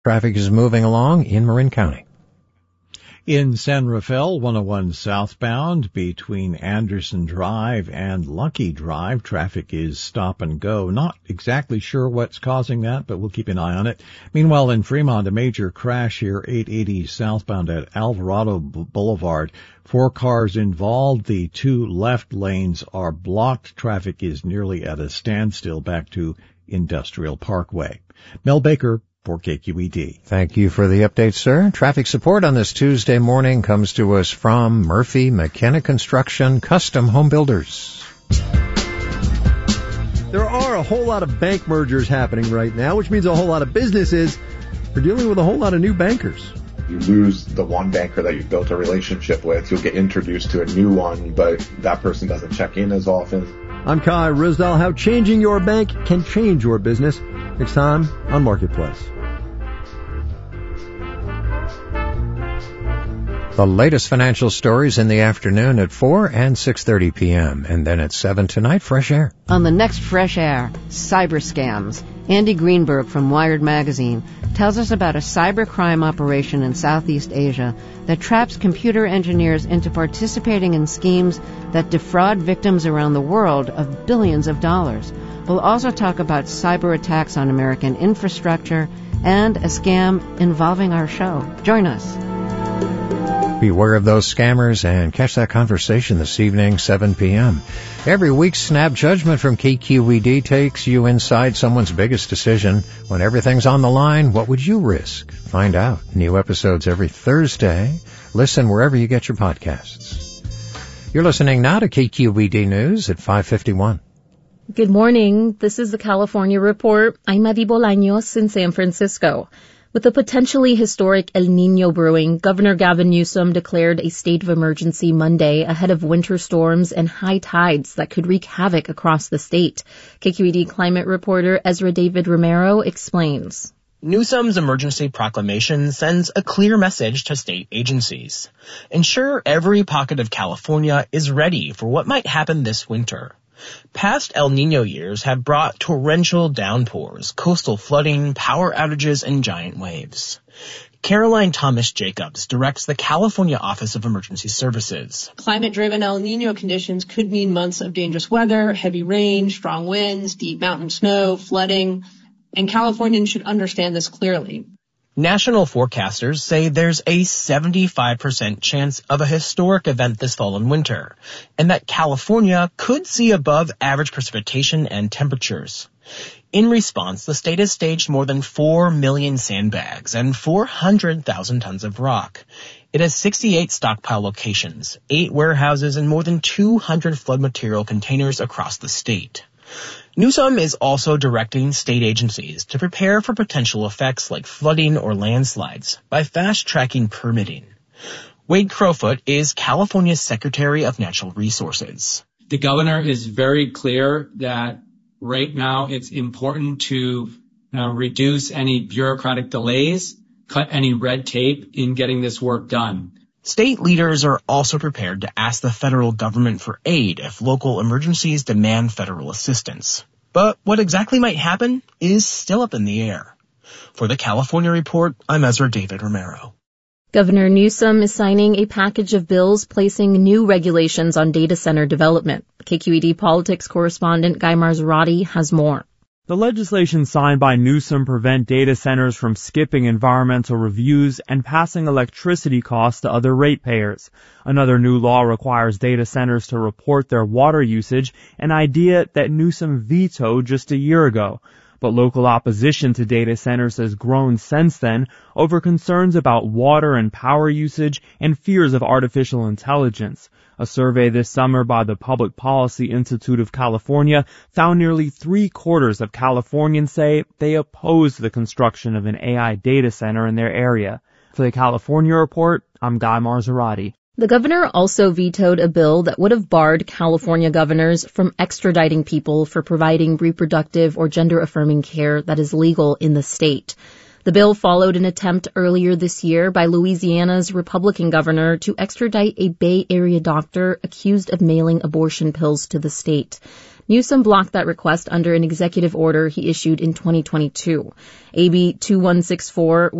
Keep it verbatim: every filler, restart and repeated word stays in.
Traffic is moving along in Marin County. In San Rafael, one oh one southbound between Anderson Drive and Lucky Drive, traffic is stop and go. Not exactly sure what's causing that, but we'll keep an eye on it. Meanwhile, in Fremont, a major crash here, eight eighty southbound at Alvarado Boulevard. Four cars involved. The two left lanes are blocked. Traffic is nearly at a standstill back to Industrial Parkway. Mel Baker for K Q E D. Thank you for the update, sir. Traffic support on this Tuesday morning comes to us from Murphy McKenna Construction Custom Home Builders. There are a whole lot of bank mergers happening right now, which means a whole lot of businesses are dealing with a whole lot of new bankers. You lose the one banker that you've built a relationship with, you'll get introduced to a new one, but that person doesn't check in as often. I'm Kai Rizdal. How changing your bank can change your business. Next time on Marketplace. The latest financial stories in the afternoon at four and six thirty p.m. And then at seven tonight, Fresh Air. On the next Fresh Air, cyber scams. Andy Greenberg from Wired Magazine tells us about a cybercrime operation in Southeast Asia that traps computer engineers into participating in schemes that defraud victims around the world of billions of dollars. We'll also talk about cyber attacks on American infrastructure and a scam involving our show. Join us. Beware of those scammers and catch that conversation this evening, seven p.m. Every week, Snap Judgment from K Q E D takes you inside someone's biggest decision. When everything's on the line, what would you risk? Find out. New episodes every Thursday. Listen wherever you get your podcasts. You're listening now to K Q E D News at five fifty-one. Good morning. This is the California Report. I'm Adi Bolaños in San Francisco. With the potentially historic El Niño brewing, Governor Gavin Newsom declared a state of emergency Monday ahead of winter storms and high tides that could wreak havoc across the state. K Q E D climate reporter Ezra David Romero explains. Newsom's emergency proclamation sends a clear message to state agencies. Ensure every pocket of California is ready for what might happen this winter. Past El Niño years have brought torrential downpours, coastal flooding, power outages, and giant waves. Caroline Thomas Jacobs directs the California Office of Emergency Services. Climate-driven El Niño conditions could mean months of dangerous weather, heavy rain, strong winds, deep mountain snow, flooding, and Californians should understand this clearly. National forecasters say there's a seventy-five percent chance of a historic event this fall and winter, and that California could see above average precipitation and temperatures. In response, the state has staged more than four million sandbags and four hundred thousand tons of rock. It has sixty-eight stockpile locations, eight warehouses, and more than two hundred flood material containers across the state. Newsom is also directing state agencies to prepare for potential effects like flooding or landslides by fast-tracking permitting. Wade Crowfoot is California's Secretary of Natural Resources. The governor is very clear that right now it's important to uh, reduce any bureaucratic delays, cut any red tape in getting this work done. State leaders are also prepared to ask the federal government for aid if local emergencies demand federal assistance. But what exactly might happen is still up in the air. For the California Report, I'm Ezra David Romero. Governor Newsom is signing a package of bills placing new regulations on data center development. K Q E D politics correspondent Guy Marzorati has more. The legislation signed by Newsom prevent data centers from skipping environmental reviews and passing electricity costs to other ratepayers. Another new law requires data centers to report their water usage, an idea that Newsom vetoed just a year ago. But local opposition to data centers has grown since then over concerns about water and power usage and fears of artificial intelligence. A survey this summer by the Public Policy Institute of California found nearly three-quarters of Californians say they oppose the construction of an A I data center in their area. For the California Report, I'm Guy Marzorati. The governor also vetoed a bill that would have barred California governors from extraditing people for providing reproductive or gender-affirming care that is legal in the state. The bill followed an attempt earlier this year by Louisiana's Republican governor to extradite a Bay Area doctor accused of mailing abortion pills to the state. Newsom blocked that request under an executive order he issued in twenty twenty-two. A B twenty-one sixty-four